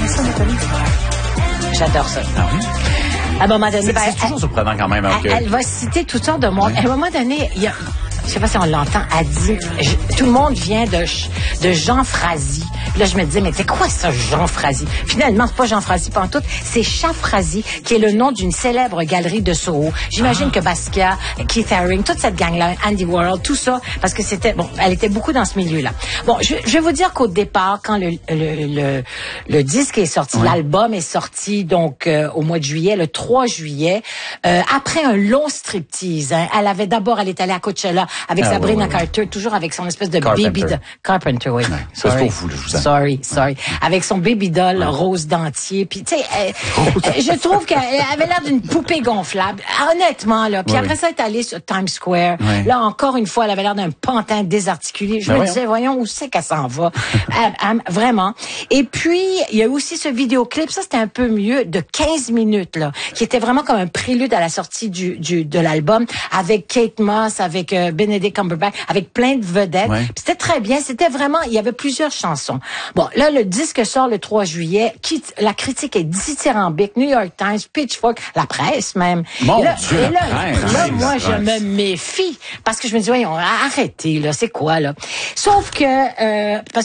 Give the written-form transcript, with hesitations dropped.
connais ça, Nathalie? J'adore ça. Ah oui? À un moment donné, C'est toujours surprenant quand même. Elle va citer toutes sortes de monde. À un moment donné, il y a... Je sais pas si on l'entend, elle dit, tout le monde vient de Jean Frazzy. Puis là, je me disais, mais c'est quoi ça, Jean Frazzy? Finalement, c'est pas Jean Frazzy pantoute, c'est Chat Frazzy, qui est le nom d'une célèbre galerie de Soho. J'imagine que Basquiat, Keith Haring, toute cette gang-là, Andy Warhol, tout ça, parce que c'était, bon, elle était beaucoup dans ce milieu-là. Bon, je vais vous dire qu'au départ, quand le disque est sorti, l'album est sorti, donc, au mois de juillet, le 3 juillet, après un long striptease, hein, elle est allée à Coachella, avec Sabrina Carter, toujours avec son espèce de baby doll. Carpenter, oui. C'est pour vous, là, je vous Sorry. Avec son baby doll rose dentier. Puis, tu sais, je trouve qu'elle avait l'air d'une poupée gonflable. Honnêtement, là. Puis après ça, elle est allée sur Times Square. Là, encore une fois, elle avait l'air d'un pantin désarticulé. Je me disais, voyons, où c'est qu'elle s'en va? Vraiment. Et puis, il y a aussi ce vidéoclip, ça, c'était un peu mieux, de 15 minutes, là, qui était vraiment comme un prélude à la sortie de l'album, avec Kate Moss, avec Benedict Cumberbatch, avec plein de vedettes. C'était très bien. C'était vraiment, il y avait plusieurs chansons. Bon, là, le disque sort le 3 juillet. La critique est dithyrambique. New York Times, Pitchfork, la presse même. Mon là, Dieu, la presse. Moi, je me méfie. Parce que je me dis, voyons, arrêtez, là. C'est quoi, là? Sauf que,